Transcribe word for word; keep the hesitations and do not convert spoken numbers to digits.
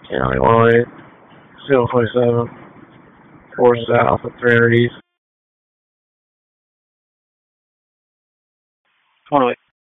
County line, zero twenty-seven, four south at three hundred east. one oh eight.